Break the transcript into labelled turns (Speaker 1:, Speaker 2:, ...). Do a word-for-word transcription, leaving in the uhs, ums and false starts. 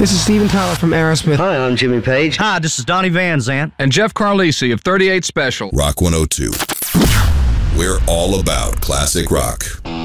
Speaker 1: This is Steven Tyler from Aerosmith.
Speaker 2: Hi, I'm Jimmy Page.
Speaker 3: Hi, this is Donnie Van Zant.
Speaker 4: And Jeff Carlisi of thirty-eight Special.
Speaker 5: Rock one oh two. We're all about classic rock.